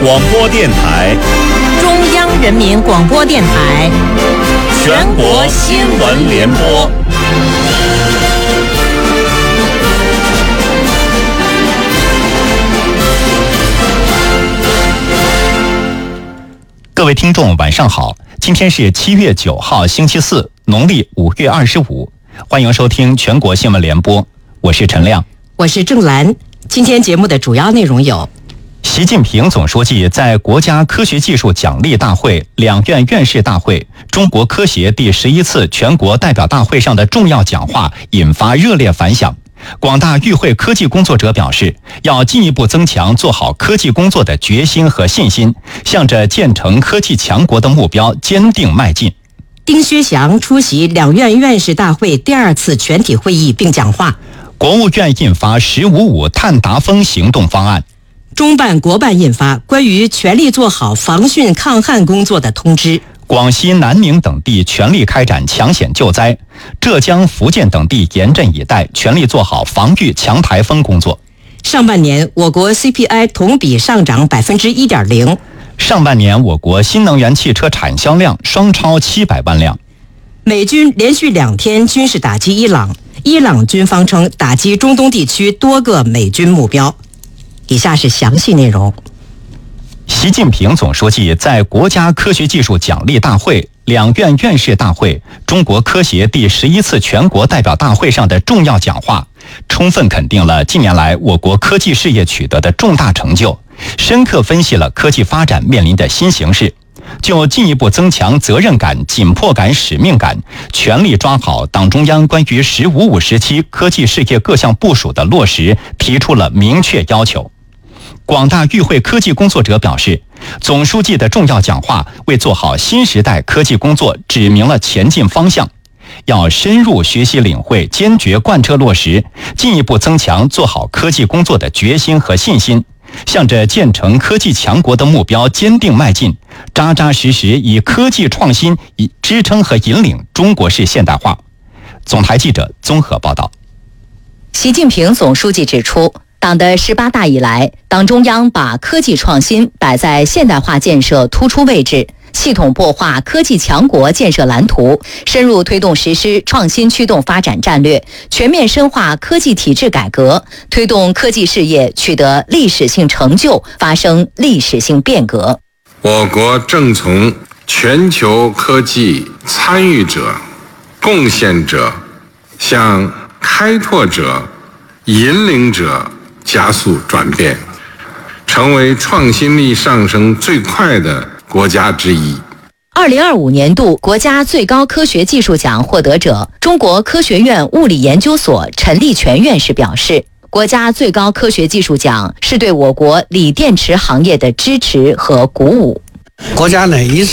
广播电台， 中央人民广播电台， 全国新闻联播。 各位听众晚上好，今天是7月9号星期四，农历5月25，欢迎收听全国新闻联播，我是陈亮， 我是郑兰。今天节目的主要内容有： 习近平总书记在国家科学技术奖励大会、两院院士大会、中国科协第11次全国代表大会上的重要讲话引发热烈反响。广大与会科技工作者表示，要进一步增强做好科技工作的决心和信心，向着建成科技强国的目标坚定迈进。 丁薛祥出席两院院士大会第2次全体会议并讲话。 国务院印发“1055”碳达峰行动方案。 中办国办印发关于全力做好防汛抗旱工作的通知。 广西南宁等地全力开展抢险救灾，浙江、福建等地严阵以待，全力做好防御强台风工作。 上半年，我国 CPI 同比上涨 1.0%。 上半年，我国新能源汽车产销量双超700万辆。 美军连续2天军事打击伊朗，伊朗军方称打击中东地区多个美军目标。以下是详细内容。 习近平总书记在国家科学技术奖励大会、两院院士大会、中国科协第11次全国代表大会上的重要讲话，充分肯定了近年来我国科技事业取得的重大成就，深刻分析了科技发展面临的新形势，就进一步增强责任感、紧迫感、使命感，全力抓好党中央关于“1055”时期科技事业各项部署的落实提出了明确要求。广大与会科技工作者表示，总书记的重要讲话为做好新时代科技工作指明了前进方向，要深入学习领会，坚决贯彻落实，进一步增强做好科技工作的决心和信心，向着建成科技强国的目标坚定迈进，扎扎实实以科技创新以支撑和引领中国式现代化。总台记者综合报道。 习近平总书记指出，党的18大以来，党中央把科技创新摆在现代化建设突出位置，系统擘画科技强国建设蓝图，深入推动实施创新驱动发展战略，全面深化科技体制改革，推动科技事业取得历史性成就，发生历史性变革。 我国正从全球科技参与者、贡献者向开拓者、引领者加速转变，成为创新力上升最快的国家之一。 2025年度国家最高科学技术奖获得者、中国科学院物理研究所陈立全院士表示，国家最高科学技术奖是对我国锂电池行业的支持和鼓舞。 国家呢一